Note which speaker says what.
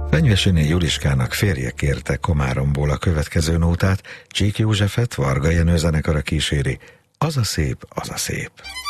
Speaker 1: Fenyvesiné Juliskának férje kérte Komáromból a következő nótát, Csík Józsefet Varga Jenő zenekara kíséri. Az a szép, az a szép.